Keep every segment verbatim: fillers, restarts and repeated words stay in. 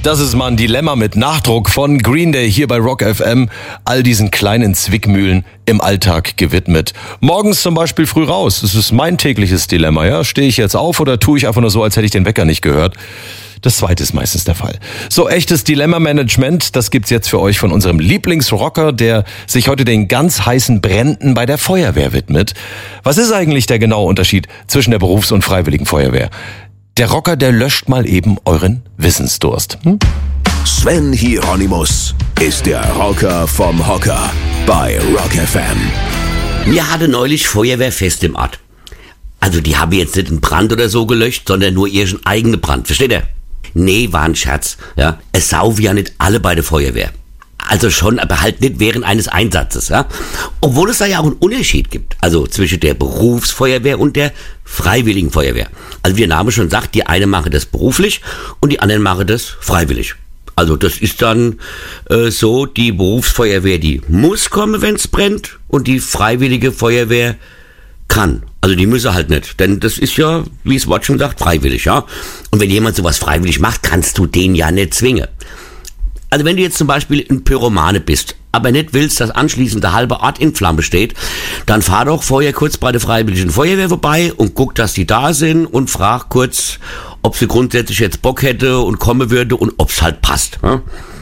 Das ist mal ein Dilemma mit Nachdruck von Green Day hier bei Rock F M. All diesen kleinen Zwickmühlen im Alltag gewidmet. Morgens zum Beispiel früh raus. Das ist mein tägliches Dilemma. Ja, stehe ich jetzt auf oder tue ich einfach nur so, als hätte ich den Wecker nicht gehört? Das zweite ist meistens der Fall. So echtes Dilemma-Management, das gibt's jetzt für euch von unserem Lieblingsrocker, der sich heute den ganz heißen Bränden bei der Feuerwehr widmet. Was ist eigentlich der genaue Unterschied zwischen der Berufs- und Freiwilligen Feuerwehr? Der Rocker, der löscht mal eben euren Wissensdurst. Hm? Sven Hieronymus ist der Rocker vom Hocker bei Rock F M. Wir hatten neulich Feuerwehrfest im Ort. Also die haben jetzt nicht einen Brand oder so gelöscht, sondern nur ihren eigenen Brand. Versteht ihr? Nee, war ein Scherz. Ja? Es saufen ja nicht alle bei der Feuerwehr. Also schon, aber halt nicht während eines Einsatzes. Ja? Obwohl es da ja auch einen Unterschied gibt. Also zwischen der Berufsfeuerwehr und der Freiwilligen Feuerwehr. Also wie der Name schon sagt, die eine machen das beruflich und die anderen machen das freiwillig. Also das ist dann äh, so, die Berufsfeuerwehr, die muss kommen, wenn es brennt, und die Freiwillige Feuerwehr kann. Also die müsse halt nicht, denn das ist ja, wie es Wort schon sagt, freiwillig, ja. Und wenn jemand sowas freiwillig macht, kannst du den ja nicht zwingen. Also wenn du jetzt zum Beispiel ein Pyromane bist, aber nicht willst, dass anschließend der halbe Ort in Flamme steht, dann fahr doch vorher kurz bei der Freiwilligen Feuerwehr vorbei und guck, dass die da sind, und frag kurz, ob sie grundsätzlich jetzt Bock hätte und kommen würde und ob's halt passt. Ja?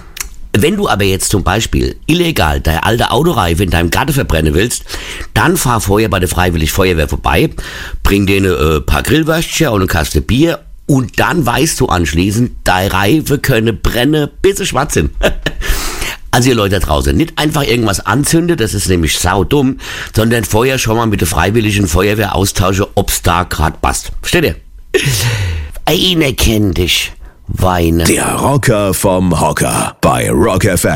Wenn du aber jetzt zum Beispiel illegal deine alte Autoreife in deinem Garten verbrennen willst, dann fahr vorher bei der Freiwilligen Feuerwehr vorbei, bring denen ein äh, paar Grillwürstchen und eine Kaste Bier, und dann weißt du anschließend, deine Reife könne brennen, bis sie schwarz sind. Also ihr Leute da draußen, nicht einfach irgendwas anzünden, das ist nämlich saudumm, sondern vorher schon mal mit der Freiwilligen Feuerwehr austauschen, ob's da grad passt. Versteht ihr? Einer kennt dich. Weine. Der Rocker vom Hocker bei Rock F M.